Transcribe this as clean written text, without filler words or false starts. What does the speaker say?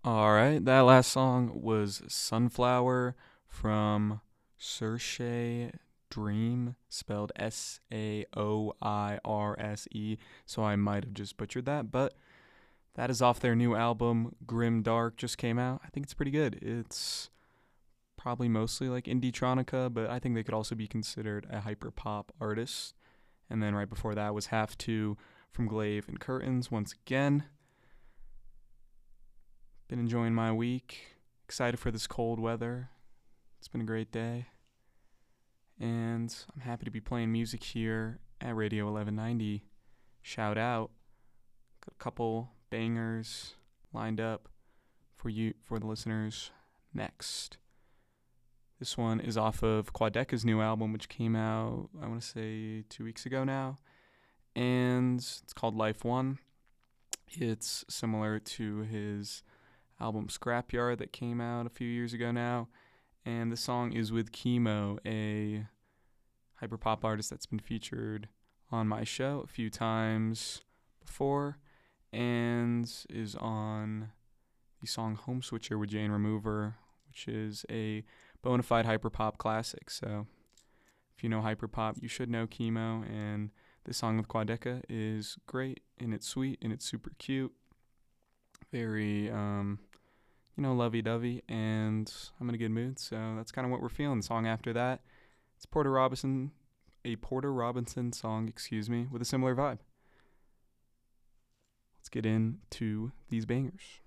All right, that last song was Sunflower from Saoirse Dream, spelled Saoirse. So I might have just butchered that, but that is off their new album, Grim Dark, just came out. I think it's pretty good. It's probably mostly like indie tronica, but I think they could also be considered a hyper pop artist. And then right before that was Have To from Glaive and Curtains once again. Been enjoying my week. Excited for this cold weather. It's been a great day. And I'm happy to be playing music here at Radio 1190. Shout out. Got a couple bangers lined up for you, for the listeners next. This one is off of Quadeca's new album, which came out, I want to say, 2 weeks ago now. And it's called Life One. It's similar to his album Scrapyard that came out a few years ago now. And the song is with Chemo, a hyperpop artist that's been featured on my show a few times before, and is on the song Home Switcher with Jane Remover, which is a bona fide hyperpop classic. So if you know hyperpop, you should know Chemo, and this song with Quadeca is great, and it's sweet, and it's super cute. Very, lovey-dovey, and I'm in a good mood, so that's kind of what we're feeling. The song after that, it's a Porter Robinson song, with a similar vibe. Let's get into these bangers.